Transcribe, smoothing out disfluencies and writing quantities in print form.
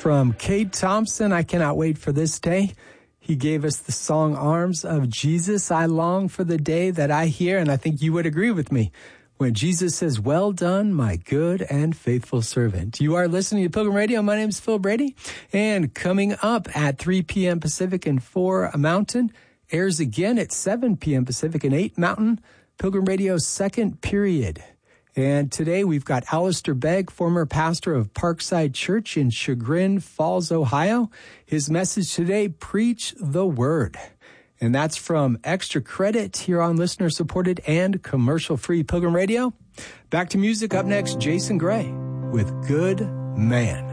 from Cade Thompson. I cannot wait for this day. He gave us the song Arms of Jesus. I long for the day that I hear, and I think you would agree with me, when Jesus says, well done, my good and faithful servant. You are listening to Pilgrim Radio. My name is Phil Brady. And coming up at 3 p.m. Pacific and 4 Mountain, airs again at 7 p.m. Pacific and 8 Mountain, Pilgrim Radio's second period. And today we've got Alistair Begg, former pastor of Parkside Church in Chagrin Falls, Ohio. His message today, Preach the Word. And that's from Extra Credit here on listener-supported and commercial-free Pilgrim Radio. Back to music. Up next, Jason Gray with Good Man.